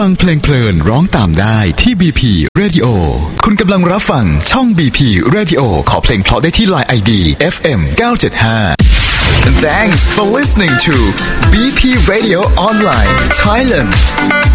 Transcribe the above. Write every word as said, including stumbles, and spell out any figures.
ฟังเพลงเพลินร้องตามได้ที่ บี พี Radio คุณกำลังรับฟังช่อง บี พี Radio ขอเพลงเพราะได้ที่ ไลน์ ไอ ดี เอฟ เอ็ม เก้าเจ็ดห้า Thanks for listening to บี พี Radio Online Thailand